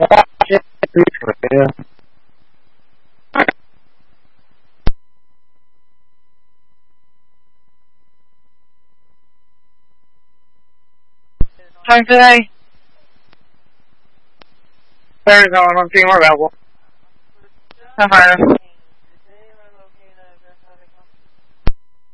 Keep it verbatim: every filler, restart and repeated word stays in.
推锤呀！ Time today. There's no one. Let's see more available. Have fire.